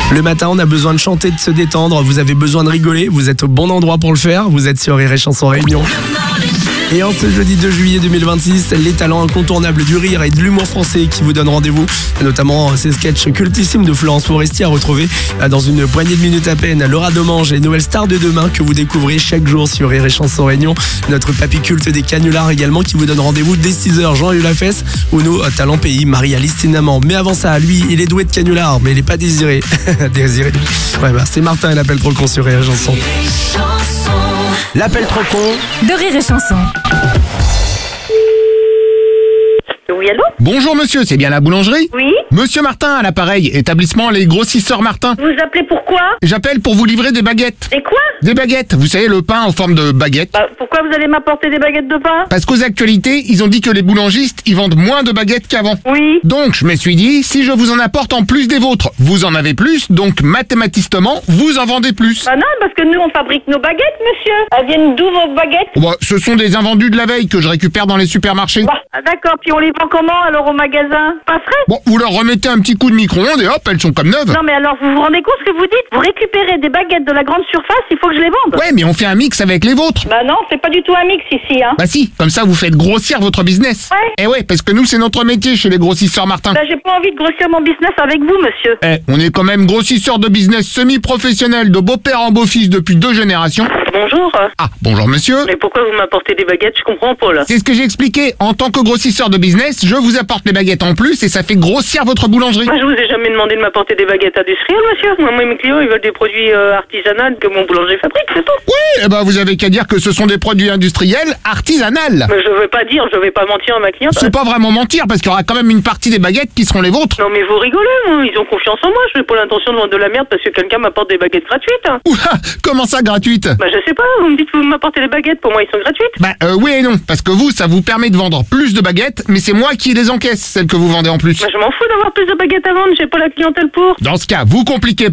Le matin, on a besoin de chanter, de se détendre, vous avez besoin de rigoler, vous êtes au bon endroit pour le faire, vous êtes sur Rire et Chanson Réunion. Et en ce jeudi 2 juillet 2026, les talents incontournables du rire et de l'humour français qui vous donnent rendez-vous, notamment ces sketchs cultissimes de Florence Foresti à retrouver dans une poignée de minutes à peine. Laura Domange et Noël Star de demain que vous découvrez chaque jour sur Rire et Chanson Réunion. Notre papy culte des canulars également qui vous donne rendez-vous dès 6h, Jean-Hugues Lafesse ou nos talents pays, Marie-Alice Cinnamon. Mais avant ça, lui, il est doué de canulars, mais il est pas désiré. Désiré. Ouais, c'est Martin, il appelle trop con sur Rire et Chanson. L'appel trop con de Rire et Chanson. Oui, allô? Bonjour monsieur, c'est bien la boulangerie? Oui? Monsieur Martin à l'appareil, établissement Les Grossisseurs Martin. Vous appelez pourquoi? J'appelle pour vous livrer des baguettes. Et quoi? Des baguettes, vous savez le pain en forme de baguette. Pourquoi vous allez m'apporter des baguettes de pain? Parce qu'aux actualités, ils ont dit que les boulangistes, ils vendent moins de baguettes qu'avant. Oui. Donc je me suis dit, si je vous en apporte en plus des vôtres, vous en avez plus, donc mathématiquement, vous en vendez plus. Bah non, parce que nous on fabrique nos baguettes, monsieur. Elles viennent d'où vos baguettes? Bah, ce sont des invendus de la veille que je récupère dans les supermarchés. D'accord, puis on les vend comment alors au magasin? Pas frais? Bon, vous leur remettez un petit coup de micro-ondes et hop, elles sont comme neuves. Non mais alors vous vous rendez compte ce que vous dites? Vous récupérez des baguettes de la grande surface, il faut que je les vende. Ouais, mais on fait un mix avec les vôtres. Bah non, c'est pas du tout un mix ici, hein. Bah si, comme ça vous faites grossir votre business. Ouais. Eh ouais, parce que nous c'est notre métier chez les grossisseurs Martin. Bah j'ai pas envie de grossir mon business avec vous, monsieur. On est quand même grossisseurs de business semi-professionnels de beau-père en beau-fils depuis 2 générations. Bonjour. Ah, bonjour monsieur. Mais pourquoi vous m'apportez des baguettes? Je comprends pas là. C'est ce que j'ai expliqué. En tant que grossisseur de business, je vous apporte les baguettes en plus et ça fait grossir votre boulangerie. Moi, je vous ai jamais demandé de m'apporter des baguettes industrielles, monsieur. Moi, mes clients, ils veulent des produits artisanaux que mon boulanger fabrique, c'est tout. Oui, eh ben vous avez qu'à dire que ce sont des produits industriels artisanales. Mais je veux pas dire, je vais pas mentir à ma cliente. C'est pas vraiment mentir parce qu'il y aura quand même une partie des baguettes qui seront les vôtres. Non, mais vous rigolez, moi. Ils ont confiance en moi. Je n'ai pas l'intention de vendre de la merde parce que quelqu'un m'apporte des baguettes gratuites. Hein. Oula, comment ça gratuite? Bah, je sais pas. Vous me dites que vous m'apportez les baguettes. Pour moi, ils sont gratuites. Bah oui et non, parce que vous, ça vous permet de vendre plus de baguettes, mais c'est moi qui les encaisse, celles que vous vendez en plus. Bah, je m'en fous d'avoir plus de baguettes à vendre. J'ai pas la clientèle pour. Dans ce cas, vous compliquez